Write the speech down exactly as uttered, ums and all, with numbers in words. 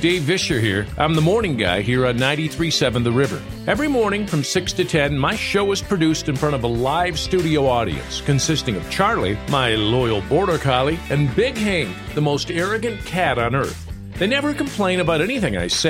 Dave Vischer here. I'm the morning guy here on ninety-three point seven The River. Every morning from six to ten, my show is produced in front of a live studio audience consisting of Charlie, my loyal border collie, and Big Hank, the most arrogant cat on earth. They never complain about anything I say.